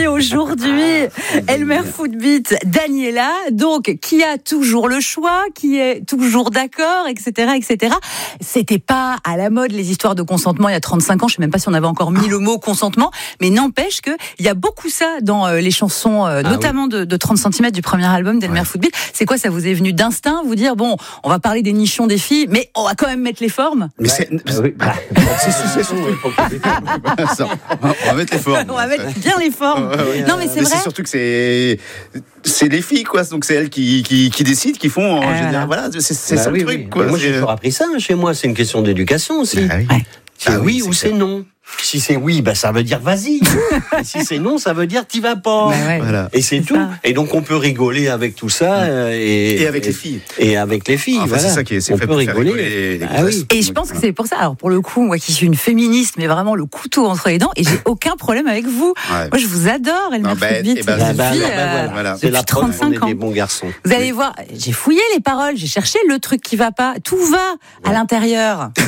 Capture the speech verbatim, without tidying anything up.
invitée aujourd'hui, Elmer Footbeat, Daniela, donc qui a toujours le choix, qui est toujours d'accord, et cetera, et cetera. C'était pas à la mode les histoires de consentement il y a trente-cinq ans. Je sais même pas si on avait encore mis le mot consentement, mais n'empêche que il y a beaucoup ça dans les chansons, euh, ah, notamment oui. de, de trente centimètres du premier album d'Elmer ouais. Footbeat. C'est quoi, ça vous est venu d'instinct, vous dire bon, on va parler des nichons des filles, mais on va quand même mettre les formes. Mais c'est, ah, oui. bah, c'est, c'est, c'est, on va mettre les formes. On va mettre bien les formes. Ouais, ouais. Non, mais c'est mais vrai. C'est surtout que c'est c'est les filles, quoi. Donc c'est elles qui qui, qui décident, qui font. En euh, général, voilà, c'est, c'est bah, ça oui, le truc. Oui. Quoi. Moi, j'ai toujours appris ça chez moi. C'est une question d'éducation aussi. Ah, oui. Ouais. C'est ah, oui, oui ou c'est c'est non. Si c'est oui, bah ça veut dire vas-y. Et si c'est non, ça veut dire t'y vas pas. Ouais, voilà. Et c'est, c'est tout. Ça. Et donc on peut rigoler avec tout ça euh, et, et avec et, les filles. Et avec les filles. Enfin, voilà. C'est ça qui est. C'est on fait peut pour rigoler. rigoler les, les ah, oui. Et je pense que c'est pour ça. Alors pour le coup, moi qui suis une féministe, mais vraiment le couteau entre les dents, et j'ai aucun problème avec vous. Ouais. Moi je vous adore, Elmer Footbeat. Ben, bah, bah, depuis, bah, euh, voilà. C'est la preuve qu'on est des bons garçons. Vous allez oui. voir, j'ai fouillé les paroles, j'ai cherché le truc qui va pas. Tout va ouais. à l'intérieur.